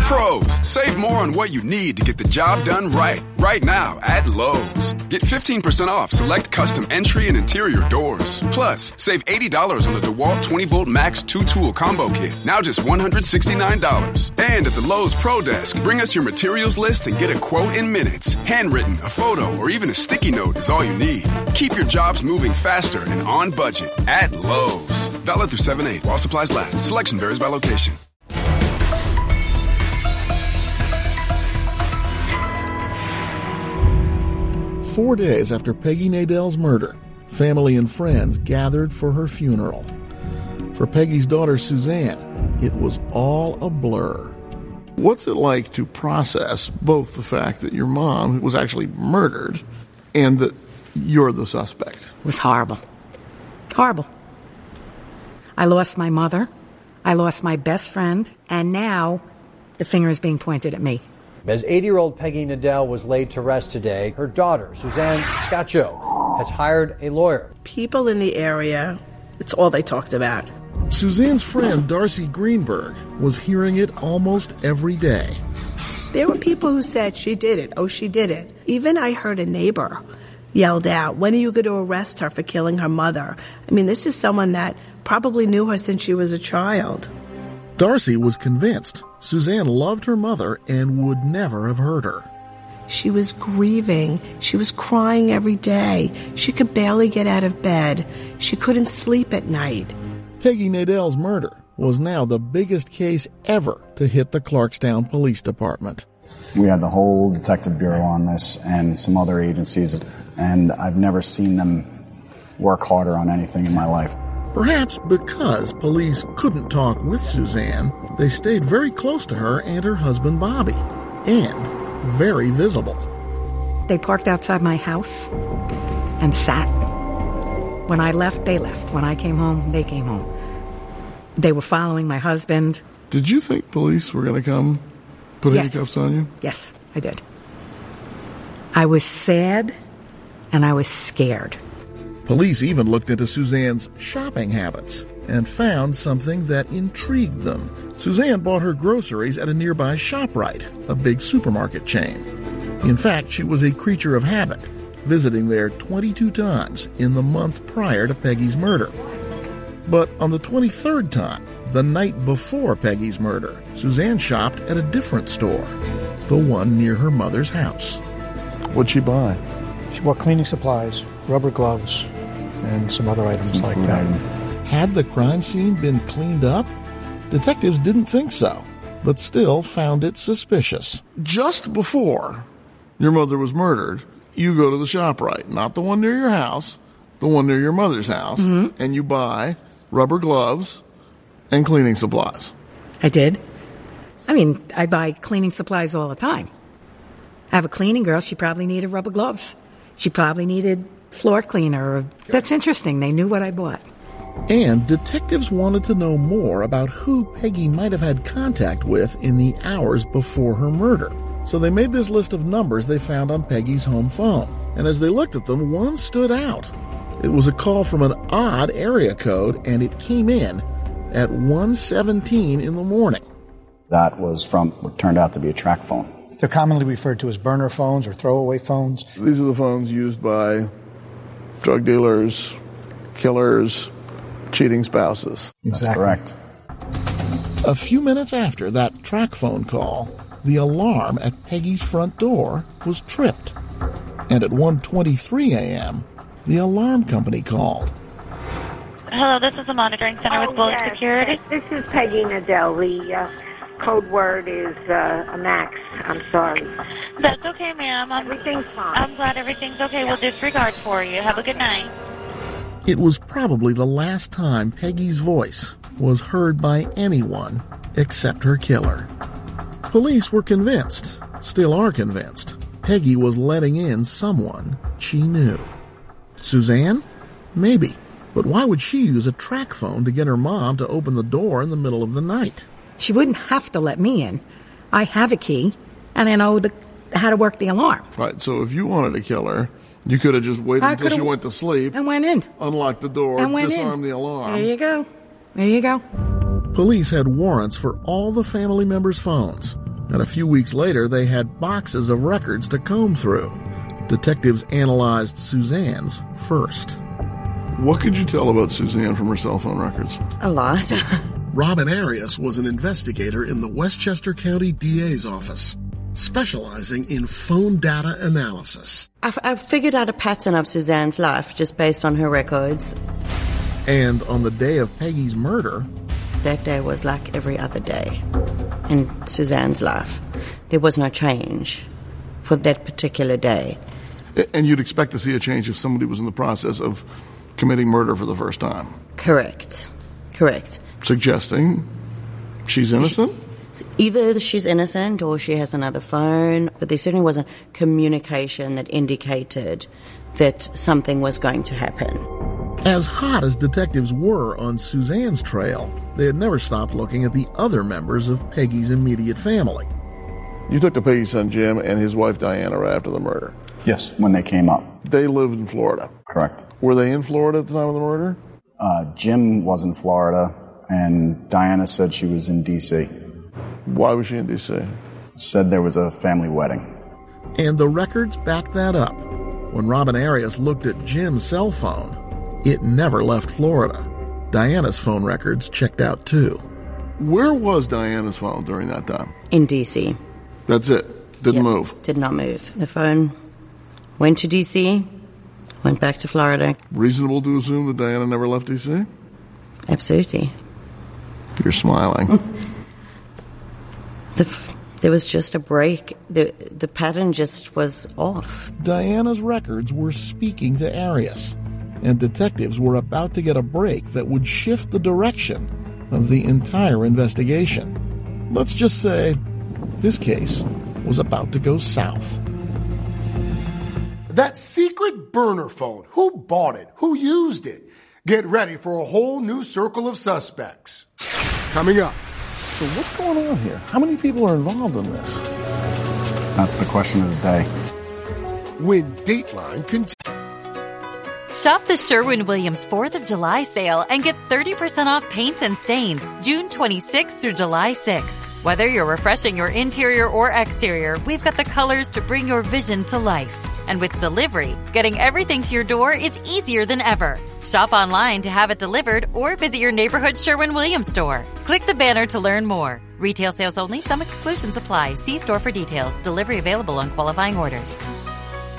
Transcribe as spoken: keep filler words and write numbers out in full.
Pros, save more on what you need to get the job done right. Right now at Lowe's. Get fifteen percent off select custom entry and interior doors. Plus, save eighty dollars on the DeWalt twenty volt Max two tool combo kit. Now just one hundred sixty-nine dollars. And at the Lowe's Pro Desk, bring us your materials list and get a quote in minutes. Handwritten, a photo, or even a sticky note is all you need. Keep your jobs moving faster and on budget at Lowe's. Valid through seven eight while supplies last. Selection varies by location. Four days after Peggy Nadell's murder, family and friends gathered for her funeral. For Peggy's daughter, Suzanne, it was all a blur. What's it like to process both the fact that your mom was actually murdered and that you're the suspect? It was horrible. Horrible. I lost my mother. I lost my best friend. And now the finger is being pointed at me. As eighty-year-old Peggy Nadell was laid to rest today, her daughter, Suzanne Scaccio, has hired a lawyer. People in the area, it's all they talked about. Suzanne's friend, Darcy Greenberg, was hearing it almost every day. There were people who said, she did it. Oh, she did it. Even I heard a neighbor yelled out, when are you going to arrest her for killing her mother? I mean, this is someone that probably knew her since she was a child. Darcy was convinced Suzanne loved her mother and would never have hurt her. She was grieving. She was crying every day. She could barely get out of bed. She couldn't sleep at night. Peggy Nadell's murder was now the biggest case ever to hit the Clarkstown Police Department. We had the whole detective bureau on this and some other agencies, and I've never seen them work harder on anything in my life. Perhaps because police couldn't talk with Suzanne, they stayed very close to her and her husband Bobby, and very visible. They parked outside my house and sat. When I left, they left. When I came home, they came home. They were following my husband. Did you think police were going to come put Yes. handcuffs on you? Yes, I did. I was sad and I was scared. Police even looked into Suzanne's shopping habits and found something that intrigued them. Suzanne bought her groceries at a nearby ShopRite, a big supermarket chain. In fact, she was a creature of habit, visiting there twenty-two times in the month prior to Peggy's murder. But on the twenty-third time, the night before Peggy's murder, Suzanne shopped at a different store, the one near her mother's house. What'd she buy? She bought cleaning supplies, rubber gloves, and some other items some like that. Item. Had the crime scene been cleaned up? Detectives didn't think so, but still found it suspicious. Just before your mother was murdered, you go to the ShopRite, not the one near your house, the one near your mother's house, mm-hmm. and you buy rubber gloves and cleaning supplies. I did. I mean, I buy cleaning supplies all the time. I have a cleaning girl. She probably needed rubber gloves. She probably needed floor cleaner. That's interesting. They knew what I bought. And detectives wanted to know more about who Peggy might have had contact with in the hours before her murder. So they made this list of numbers they found on Peggy's home phone. And as they looked at them, one stood out. It was a call from an odd area code, and it came in at one seventeen in the morning. That was from what turned out to be a track phone. They're commonly referred to as burner phones or throwaway phones. These are the phones used by drug dealers, killers, cheating spouses. Exactly. That's correct. A few minutes after that track phone call, the alarm at Peggy's front door was tripped. And at one twenty-three a.m., the alarm company called. Hello, this is the monitoring center oh, with Bullet yes. Security. This is Peggy Nadell. The uh, code word is uh, a Max. I'm sorry. That's okay, ma'am. I'm, Everything's fine. I'm glad everything's okay. We'll disregard for you. Have a good night. It was probably the last time Peggy's voice was heard by anyone except her killer. Police were convinced, still are convinced, Peggy was letting in someone she knew. Suzanne? Maybe. But why would she use a track phone to get her mom to open the door in the middle of the night? She wouldn't have to let me in. I have a key, and I know the, how to work the alarm. Right, so if you wanted to kill her, you could have just waited I until she went to sleep. And went in. Unlocked the door, and went disarmed in. the alarm. There you go. There you go. Police had warrants for all the family members' phones, And a few weeks later, they had boxes of records to comb through. Detectives analyzed Suzanne's first. What could you tell about Suzanne from her cell phone records? A lot. Robin Arias was an investigator in the Westchester County D A's office, specializing in phone data analysis. I've, I've figured out a pattern of Suzanne's life just based on her records. And on the day of Peggy's murder, that day was like every other day in Suzanne's life. There was no change for that particular day. And you'd expect to see a change if somebody was in the process of committing murder for the first time? Correct. Correct. Suggesting she's innocent? Either she's innocent or she has another phone, but there certainly wasn't communication that indicated that something was going to happen. As hot as detectives were on Suzanne's trail, they had never stopped looking at the other members of Peggy's immediate family. You took to Peggy's son Jim and his wife Diana right after the murder? Yes, when they came up. They lived in Florida? Correct. Were they in Florida at the time of the murder? Uh, Jim was in Florida, and Diana said she was in D C Why was she in D C? Said there was a family wedding. And the records back that up. When Robin Arias looked at Jim's cell phone, it never left Florida. Diana's phone records checked out too. Where was Diana's phone during that time? In D C That's it? Didn't yep. move? Did not move. The phone went to D C, went back to Florida. Reasonable to assume that Diana never left D C? Absolutely. You're smiling. the, there was just a break. The, the pattern just was off. Diana's records were speaking to Arias, and detectives were about to get a break that would shift the direction of the entire investigation. Let's just say this case was about to go south. That secret burner phone, who bought it? Who used it? Get ready for a whole new circle of suspects. Coming up. So what's going on here? How many people are involved in this? That's the question of the day. When Dateline continues. Shop the Sherwin-Williams fourth of July sale and get thirty percent off paints and stains June twenty-sixth through July sixth. Whether you're refreshing your interior or exterior, we've got the colors to bring your vision to life. And with delivery, getting everything to your door is easier than ever. Shop online to have it delivered or visit your neighborhood Sherwin-Williams store. Click the banner to learn more. Retail sales only. Some exclusions apply. See store for details. Delivery available on qualifying orders.